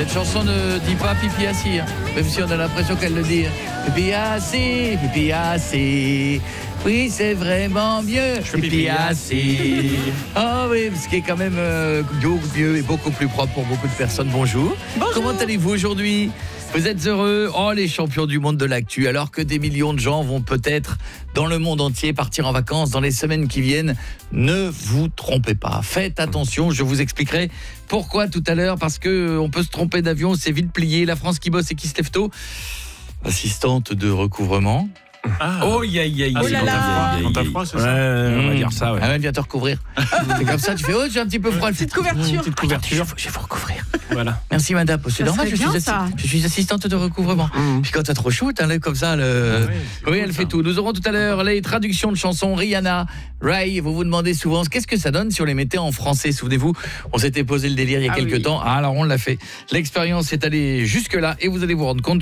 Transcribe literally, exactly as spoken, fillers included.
Cette chanson ne dit pas pipi assis, hein, même si on a l'impression qu'elle le dit. Pipi assis, pipi assis. Oui, c'est vraiment mieux. Pipi assis. Ah oui, ce qui est quand même euh, beaucoup mieux et beaucoup plus propre pour beaucoup de personnes. Bonjour. Bonjour. Comment allez-vous aujourd'hui ? Vous êtes heureux ? Oh, les champions du monde de l'actu. Alors que des millions de gens vont peut-être, dans le monde entier, partir en vacances dans les semaines qui viennent, ne vous trompez pas. Faites attention, je vous expliquerai pourquoi tout à l'heure. Parce qu'on peut se tromper d'avion, c'est vite plié. La France qui bosse et qui se lève tôt. Assistante de recouvrement. Ah. Oh, aïe, aïe, aïe. Ah, Oh c'est là quand là. t'as froid, quand t'as froid, c'est Ouais, ça on va Mmh. dire ça, ouais. Ah ouais, viens te recouvrir. C'est comme ça, tu fais, oh, j'ai un petit peu froid. Petite couverture. Petite couverture. Je vais vous recouvrir. Voilà. Merci madame. C'est Ça normal, serait je suis, bien, assi- ça. je suis assistante de recouvrement. Mmh. Puis quand t'as trop chaud, t'as l'air comme ça. Le... Ah ouais, c'est oui, cool, elle ça. fait tout. Nous aurons tout à l'heure les traductions de chansons. Rihanna, Ray, vous vous demandez souvent qu'est-ce que ça donne si on les mettait en français. Souvenez-vous, on s'était posé le délire il y a Ah quelques oui. temps. Ah, alors on l'a fait. L'expérience est allée jusque-là et vous allez vous rendre compte